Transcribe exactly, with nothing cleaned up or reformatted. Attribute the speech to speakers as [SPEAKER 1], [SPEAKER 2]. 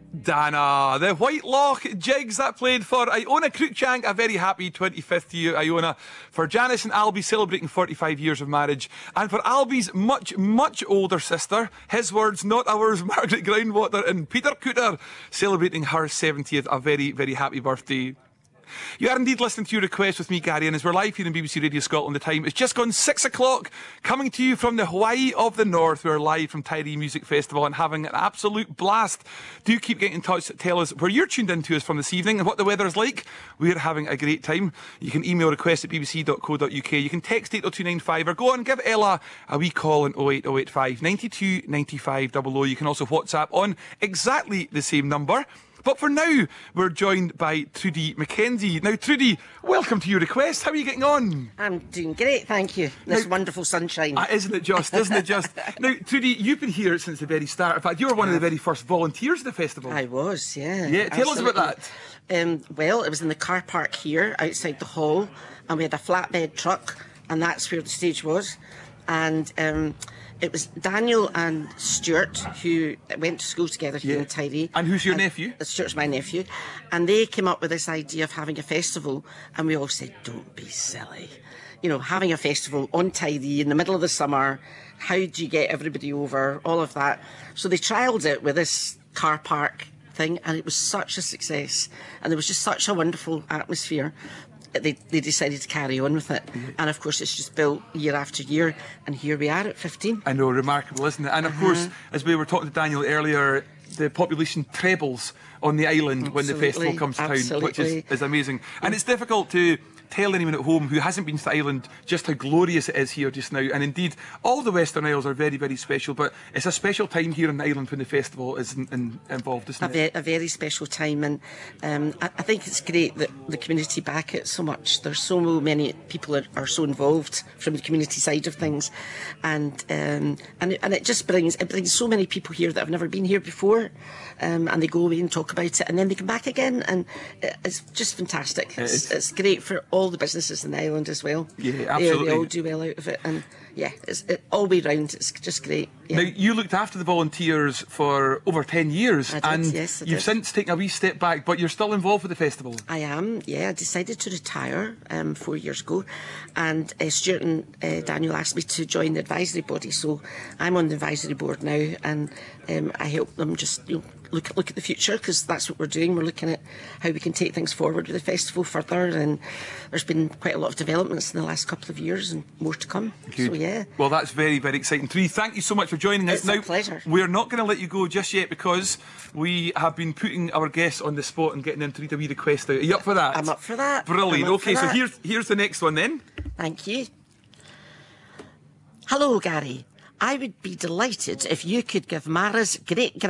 [SPEAKER 1] Dana, the Whitelock Jigs that played for Iona Cruikshank. A very happy twenty-fifth to you, Iona. For Janice and Albie celebrating forty-five years of marriage. And for Albie's much, much older sister, his words, not ours, Margaret Groundwater and Peter Cooter, celebrating her seventieth. A very, very happy birthday. You are indeed listening to your request with me, Gary, and as we're live here in B B C Radio Scotland, the time is just gone six o'clock, coming to you from the Hawaii of the North. We're live from Tiree Music Festival and having an absolute blast. Do keep getting in touch, tell us where you're tuned into us from this evening and what the weather is like. We're having a great time. You can email request at b b c dot co dot u k. You can text eight oh two nine five or go on, give Ella a wee call on oh eight oh eight five, nine two nine five double oh. You can also WhatsApp on exactly the same number. But for now, we're joined by Trudy Mackenzie. Now, Trudy, welcome to your request. How are you getting on?
[SPEAKER 2] I'm doing great, thank you. This now, wonderful sunshine.
[SPEAKER 1] Uh, isn't it just, isn't it just? Now, Trudy, you've been here since the very start. In fact, you were one of the very first volunteers of the festival.
[SPEAKER 2] I was, yeah.
[SPEAKER 1] Yeah, tell
[SPEAKER 2] absolutely.
[SPEAKER 1] us about that.
[SPEAKER 2] Um, well, it was in the car park here, outside the hall, and we had a flatbed truck, and that's where the stage was. And um, it was Daniel and Stuart, who went to school together here
[SPEAKER 1] yeah.
[SPEAKER 2] in Tiree.
[SPEAKER 1] And who's your
[SPEAKER 2] and
[SPEAKER 1] nephew?
[SPEAKER 2] Stuart's my nephew. And they came up with this idea of having a festival, and we all said, don't be silly. You know, having a festival on Tiree in the middle of the summer, how do you get everybody over, all of that. So they trialled it with this car park thing, and it was such a success. And there was just such a wonderful atmosphere. They, they decided to carry on with it. Mm-hmm. And of course it's just built year after year, and here we are at fifteen.
[SPEAKER 1] I know, remarkable, isn't it? And of uh-huh. course, as we were talking to Daniel earlier, the population trebles on the island
[SPEAKER 2] Absolutely.
[SPEAKER 1] when the festival comes to
[SPEAKER 2] Absolutely.
[SPEAKER 1] town, which is, is amazing. And it's difficult to tell anyone at home who hasn't been to the island just how glorious it is here just now. And indeed, all the Western Isles are very, very special, but it's a special time here on the island when the festival is in, in, involved, isn't
[SPEAKER 2] a
[SPEAKER 1] it?
[SPEAKER 2] Ve- a very special time, and um, I, I think it's great that the community back it so much. There's so many people are, are so involved from the community side of things, and um, and, it, and it just brings it brings so many people here that have never been here before, um, and they go away and talk about it, and then they come back again, and it's just fantastic. It's, it's, it's great for all the businesses in the island as well.
[SPEAKER 1] Yeah, absolutely.
[SPEAKER 2] They, they all do well out of it, and yeah, it's it, all the way round. It's just great. Yeah.
[SPEAKER 1] Now, you looked after the volunteers for over ten years,
[SPEAKER 2] I did,
[SPEAKER 1] and
[SPEAKER 2] yes, I
[SPEAKER 1] you've
[SPEAKER 2] did.
[SPEAKER 1] since taken a wee step back, but you're still involved with the festival.
[SPEAKER 2] I am, yeah. I decided to retire um, four years ago, and uh, Stuart and uh, Daniel asked me to join the advisory body, so I'm on the advisory board now, and um, I help them just, you know, look, look at the future, because that's what we're doing. We're looking at how we can take things forward with the festival further, and there's been quite a lot of developments in the last couple of years, and more to come.
[SPEAKER 1] Good.
[SPEAKER 2] So yeah.
[SPEAKER 1] Well, that's very, very exciting. Tree, thank you so much for joining us.
[SPEAKER 2] It's
[SPEAKER 1] now,
[SPEAKER 2] a pleasure.
[SPEAKER 1] We're not going to let you go just yet, because we have been putting our guests on the spot and getting them to read a wee request out. Are you up for that?
[SPEAKER 2] I'm up for that.
[SPEAKER 1] Brilliant.
[SPEAKER 2] I'm up
[SPEAKER 1] okay,
[SPEAKER 2] for
[SPEAKER 1] so
[SPEAKER 2] that.
[SPEAKER 1] here's here's the next one then.
[SPEAKER 2] Thank you. Hello, Gary. I would be delighted if you could give Mara's great grand